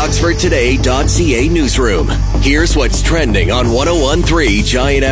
OxfordToday.ca newsroom. Here's what's trending on 101.3 Giant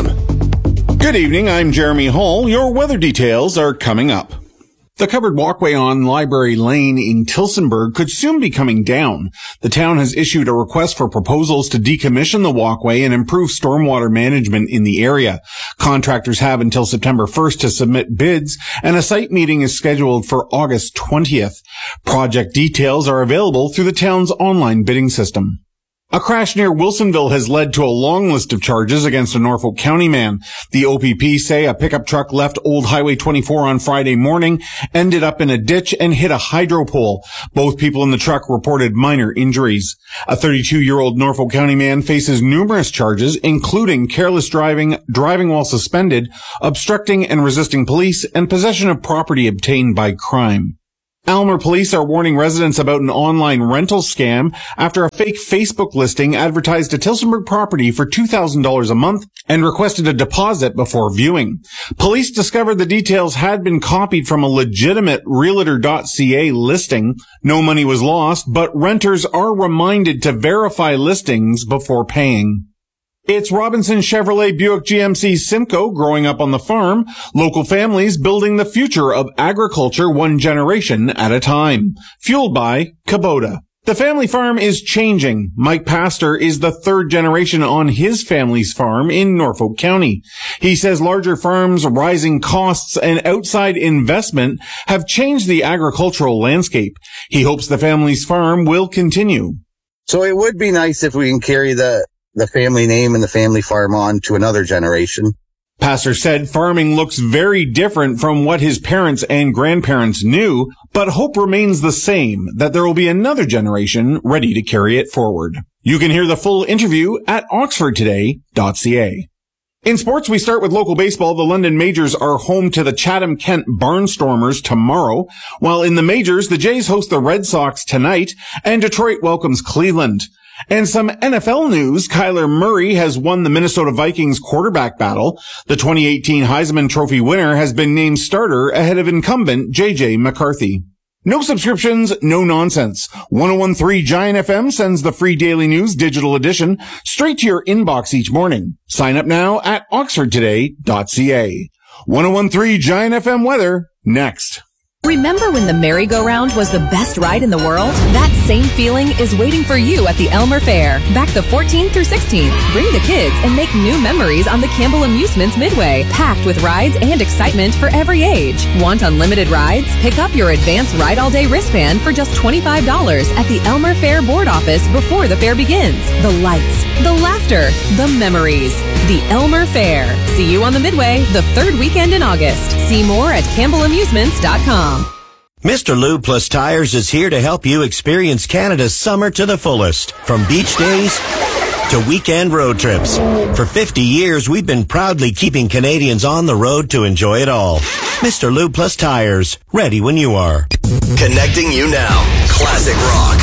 FM. Good evening, I'm Jeremy Hall. Your weather details are coming up. The covered walkway on Library Lane in Tillsonburg could soon be coming down. The town has issued a request for proposals to decommission the walkway and improve stormwater management in the area. Contractors have until September 1st to submit bids, and a site meeting is scheduled for August 20th. Project details are available through the town's online bidding system. A crash near Wilsonville has led to a long list of charges against a Norfolk County man. The OPP say a pickup truck left Old Highway 24 on Friday morning, ended up in a ditch, and hit a hydro pole. Both people in the truck reported minor injuries. A 32-year-old Norfolk County man faces numerous charges, including careless driving, driving while suspended, obstructing and resisting police, and possession of property obtained by crime. Aylmer police are warning residents about an online rental scam after a fake Facebook listing advertised a Tillsonburg property for $2,000 a month and requested a deposit before viewing. Police discovered the details had been copied from a legitimate Realtor.ca listing. No money was lost, but renters are reminded to verify listings before paying. It's Robinson Chevrolet Buick GMC Simcoe growing up on the farm. Local families building the future of agriculture one generation at a time. Fueled by Kubota. The family farm is changing. Mike Pastor is the third generation on his family's farm in Norfolk County. He says larger farms, rising costs, and outside investment have changed the agricultural landscape. He hopes the family's farm will continue. So it would be nice if we can carry the family name and the family farm on to another generation. Pastor said farming looks very different from what his parents and grandparents knew, but hope remains the same, that there will be another generation ready to carry it forward. You can hear the full interview at OxfordToday.ca. In sports, we start with local baseball. The London Majors are home to the Chatham-Kent Barnstormers tomorrow, while in the Majors, the Jays host the Red Sox tonight, and Detroit welcomes Cleveland. And some NFL news, Kyler Murray has won the Minnesota Vikings quarterback battle. The 2018 Heisman Trophy winner has been named starter ahead of incumbent J.J. McCarthy. No subscriptions, no nonsense. 101.3 Giant FM sends the free daily news digital edition straight to your inbox each morning. Sign up now at OxfordToday.ca. 101.3 Giant FM weather next. Remember when the merry-go-round was the best ride in the world? That same feeling is waiting for you at the Aylmer Fair. Back the 14th through 16th. Bring the kids and make new memories on the Campbell Amusements Midway. Packed with rides and excitement for every age. Want unlimited rides? Pick up your advanced Ride All Day wristband for just $25 at the Aylmer Fair board office before the fair begins. The lights, the laughter, the memories. The Aylmer Fair. See you on the Midway the third weekend in August. See more at CampbellAmusements.com. Mr. Lube Plus Tires is here to help you experience Canada's summer to the fullest. From beach days to weekend road trips. For 50 years, we've been proudly keeping Canadians on the road to enjoy it all. Mr. Lube Plus Tires, ready when you are. Connecting you now. Classic Rock.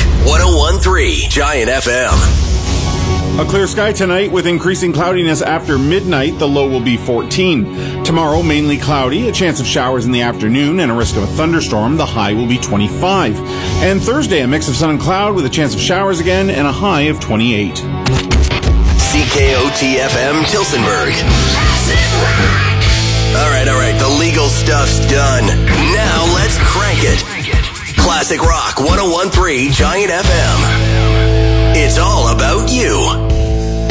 101.3 Giant FM. A clear sky tonight with increasing cloudiness after midnight. The low will be 14. Tomorrow, mainly cloudy, a chance of showers in the afternoon and a risk of a thunderstorm. The high will be 25. And Thursday, a mix of sun and cloud with a chance of showers again and a high of 28. CKOT-FM Tillsonburg. All right. The legal stuff's done. Now let's crank it. Classic Rock 101.3 Giant FM. It's all about